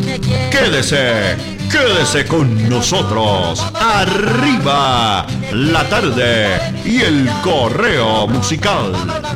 Quédese con nosotros. Arriba la tarde y el correo musical.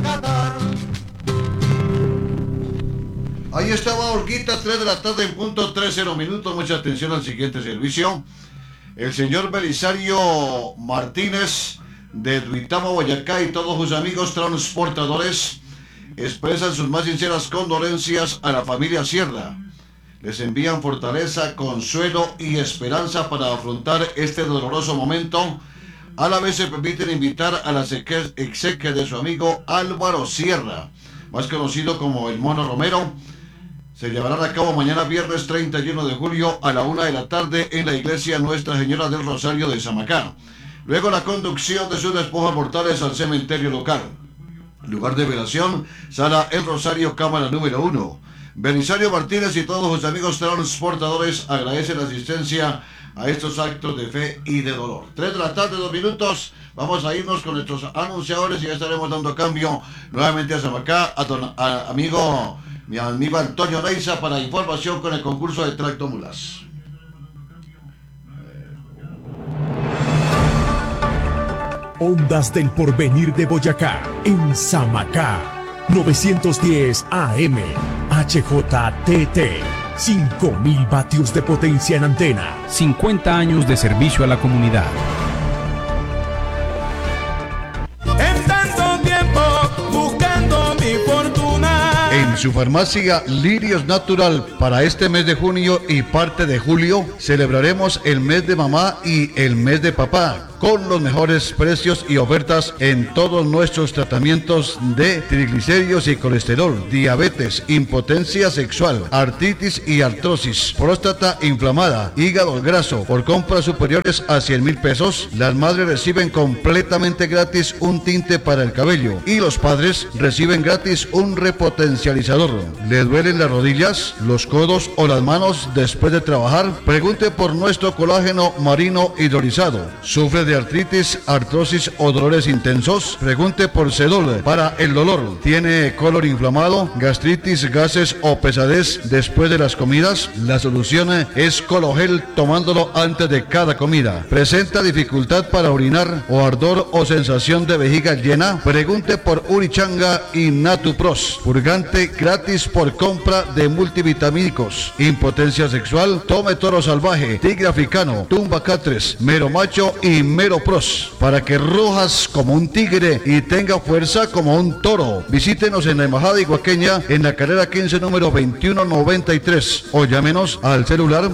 Ahí estaba Olguita, 3 de la tarde en punto, 30 minutos. Mucha atención al siguiente servicio. El señor Belisario Martínez de Duitama, Boyacá, y todos sus amigos transportadores expresan sus más sinceras condolencias a la familia Sierra. Les envían fortaleza, consuelo y esperanza para afrontar este doloroso momento. A la vez se permiten invitar a las exequias de su amigo Álvaro Sierra, más conocido como el Mono Romero. Se llevarán a cabo mañana viernes 31 de julio a la 1 de la tarde en la iglesia Nuestra Señora del Rosario de Samacá. Luego la conducción de sus despojos mortales al cementerio local. Lugar de velación, Sala El Rosario, cámara número 1. Belisario Martínez y todos sus amigos transportadores agradecen la asistencia a estos actos de fe y de dolor. 3 de la tarde, 2 minutos. Vamos a irnos con nuestros anunciadores y ya estaremos dando cambio nuevamente a Samacá, mi amigo Antonio Reiza, para información con el concurso de tractomulas. Ondas del Porvenir de Boyacá, en Samacá. 910 AM, HJTT, 5000 vatios de potencia en antena. 50 años de servicio a la comunidad. En tanto tiempo buscando mi fortuna. En su farmacia Lirios Natural, para este mes de junio y parte de julio, celebraremos el mes de mamá y el mes de papá, con los mejores precios y ofertas en todos nuestros tratamientos de triglicéridos y colesterol, diabetes, impotencia sexual, artritis y artrosis, próstata inflamada, hígado graso. Por compras superiores a 100,000 pesos, las madres reciben completamente gratis un tinte para el cabello y los padres reciben gratis un repotencializador. ¿Le duelen las rodillas, los codos o las manos después de trabajar? Pregunte por nuestro colágeno marino hidrolizado. ¿Sufre de artritis, artrosis o dolores intensos? Pregunte por Sedol para el dolor. ¿Tiene colon inflamado, gastritis, gases o pesadez después de las comidas? La solución es Cologel, tomándolo antes de cada comida. ¿Presenta dificultad para orinar o ardor o sensación de vejiga llena? Pregunte por Urichanga y Natupros, purgante gratis por compra de multivitamínicos. Impotencia sexual, tome Toro Salvaje, Tigre Africano, Tumba Catres, Mero Macho y Mero Pros, para que rujas como un tigre y tenga fuerza como un toro. Visítenos en la Embajada Iguaqueña, en la carrera 15, número 2193, o llámenos al celular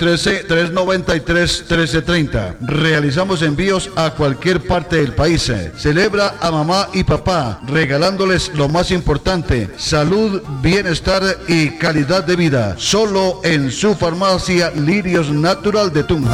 313-393-1330. Realizamos envíos a cualquier parte del país. Celebra a mamá y papá, regalándoles lo más importante: salud, bienestar y calidad de vida. Solo en su farmacia Lirios Natural de Tunja.